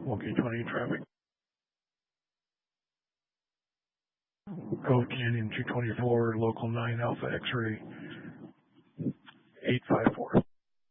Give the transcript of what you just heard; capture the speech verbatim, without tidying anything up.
Wilkie twenty traffic. Cove Canyon two twenty-four, local nine Alpha X-ray eight five four.